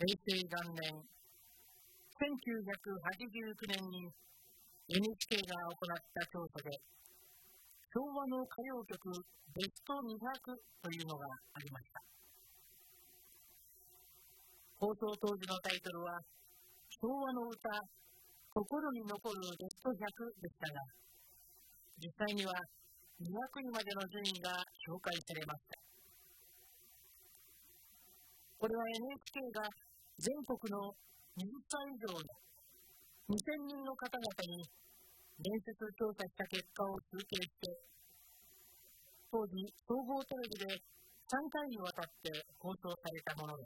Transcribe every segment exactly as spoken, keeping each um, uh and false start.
平成元年、せんきゅうひゃくはちじゅうきゅうねんに エヌエイチケー が行った調査で、昭和の歌謡曲ベストにひゃくというのがありました。放送当時のタイトルは、昭和の歌、心に残るベストひゃくでしたが、実際にはにひゃくいまでの順位が紹介されました。これは エヌエイチケー が全国のはたち以上のにせんにんの方々に面接調査した結果を集計して、当時総合テレビでさんかいにわたって放送されたものです。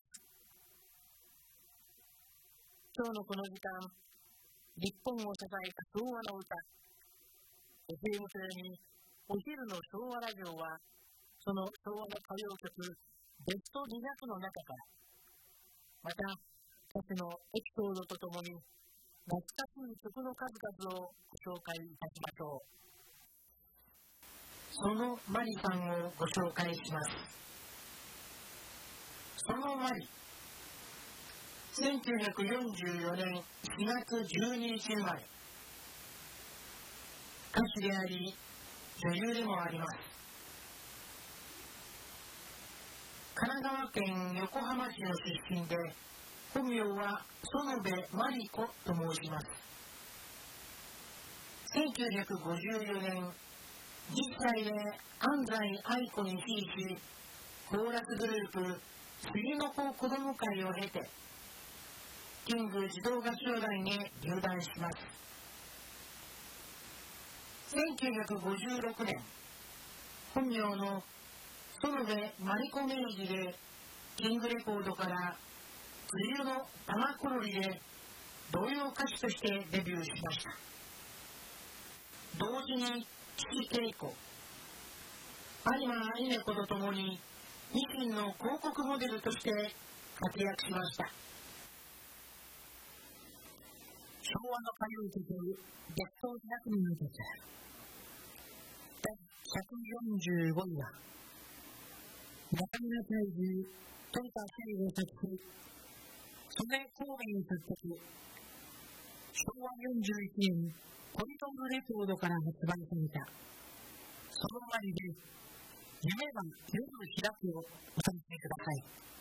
今日のこの時間、日本を支えた昭和の歌、エフエム 制にお昼の昭和ラジオは、その昭和の歌謡曲ベストにひゃくの中から、また歌手のエピソードとともに懐かしい曲の数々をご紹介いたしましょう。そのマリさんをご紹介します。そのマリ、せんきゅうひゃくよんじゅうよねんしがつじゅうににち生まれ、歌手であり女優でもあります。神奈川県横浜市の出身で、本名は園部真理子と申します。せんきゅうひゃくごじゅうよねん、じゅっさいで安西愛子にひいし、コーラスグループ杉の子子ども会を経て、キング児童合唱団に入団します。せんきゅうひゃくごじゅうろくねん、本名の園部真理子名義でキングレコードから冬の玉ころりで童謡歌手としてデビューしました。同時に岸恵子、有馬稲子とともに日清の広告モデルとして活躍しました。昭和の歌謡曲ベストひゃくにんの曲、だいひゃくよんじゅうごいは中村泰治、富田圭吾作詞、曽根孔明作曲、昭和よんじゅういちねんポリトンレコードから発売されたそのマリで夢は夜開くをお楽しみください。